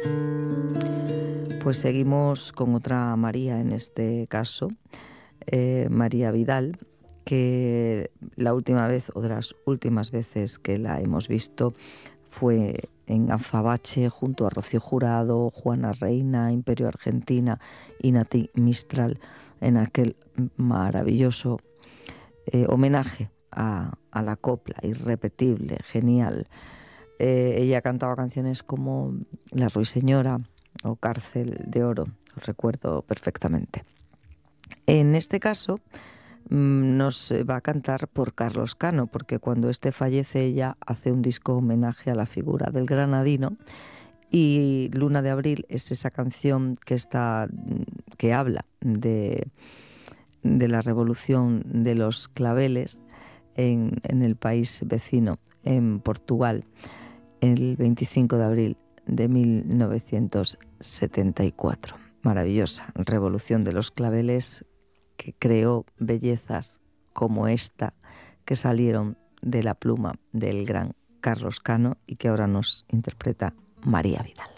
Pues seguimos con otra María, en este caso, María Vidal, que la última vez o de las últimas veces que la hemos visto fue en Azabache junto a Rocío Jurado, Juana Reina, Imperio Argentina y Nati Mistral, en aquel maravilloso homenaje a la copla, irrepetible, genial. Ella cantaba canciones como La Ruiseñora o Cárcel de Oro, lo recuerdo perfectamente. En este caso nos va a cantar por Carlos Cano, porque cuando este fallece ella hace un disco homenaje a la figura del granadino, y Luna de Abril es esa canción que habla de la revolución de los claveles en el país vecino, en Portugal, el 25 de abril de 1974. Maravillosa revolución de los claveles que creó bellezas como esta que salieron de la pluma del gran Carlos Cano y que ahora nos interpreta María Vidal.